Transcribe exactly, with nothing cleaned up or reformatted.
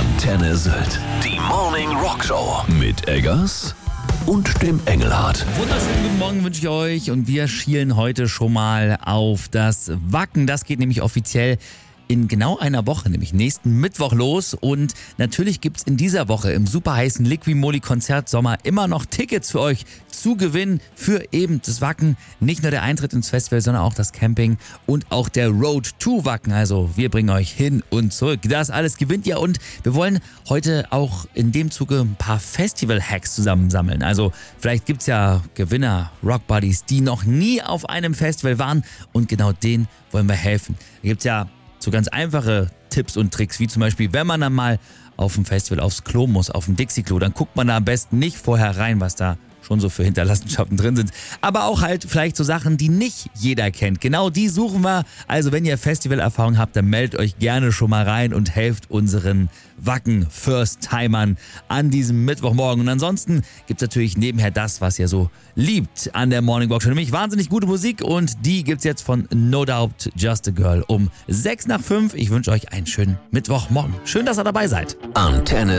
Antenne Sylt. Die Morning Rock Show mit Eggers und dem Engelhardt. Wunderschönen guten Morgen wünsche ich euch und wir schielen heute schon mal auf das Wacken. Das geht nämlich offiziell in genau einer Woche, nämlich nächsten Mittwoch los. Und natürlich gibt's in dieser Woche im super heißen Liqui-Moly Konzert Sommer immer noch Tickets für euch zu gewinnen für eben das Wacken. Nicht nur der Eintritt ins Festival, sondern auch das Camping und auch der Road to Wacken. Also wir bringen euch hin und zurück. Das alles gewinnt ihr und wir wollen heute auch in dem Zuge ein paar Festival-Hacks zusammensammeln. Also vielleicht gibt's ja Gewinner, Rock-Buddies, die noch nie auf einem Festival waren und genau denen wollen wir helfen. Da gibt's ja so ganz einfache Tipps und Tricks, wie zum Beispiel, wenn man dann mal auf dem Festival aufs Klo muss, auf dem Dixie-Klo, dann guckt man da am besten nicht vorher rein, was da schon so für Hinterlassenschaften drin sind. Aber auch halt vielleicht so Sachen, die nicht jeder kennt. Genau die suchen wir. Also wenn ihr Festivalerfahrung habt, dann meldet euch gerne schon mal rein und helft unseren Wacken-First-Timern an diesem Mittwochmorgen. Und ansonsten gibt's natürlich nebenher das, was ihr so liebt an der Morning Walk Show. Nämlich wahnsinnig gute Musik und die gibt's jetzt von No Doubt, Just a Girl um sechs nach fünf. Ich wünsche euch einen schönen Mittwochmorgen. Schön, dass ihr dabei seid. Antenne